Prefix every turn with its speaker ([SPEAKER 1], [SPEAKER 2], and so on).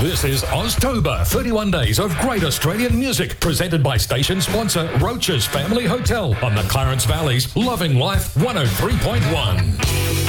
[SPEAKER 1] This is Oztober, 31 days of great Australian music, presented by station sponsor Roach's Family Hotel on the Clarence Valley's Loving Life 103.1.